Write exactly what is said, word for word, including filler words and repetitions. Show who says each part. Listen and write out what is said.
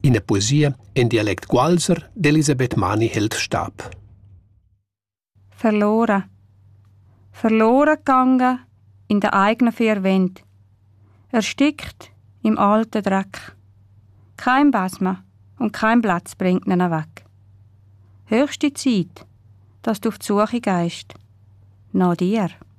Speaker 1: In der Poesie in Dialekt Gualser d'Elisabeth Mani hält Stab.
Speaker 2: Verloren. Verloren gegangen in der eigenen vier Wänden. Erstickt im alten Dreck. Kein Basma und kein Platz bringt ihn weg. Höchste Zeit, dass du auf die Suche gehst. Nach dir.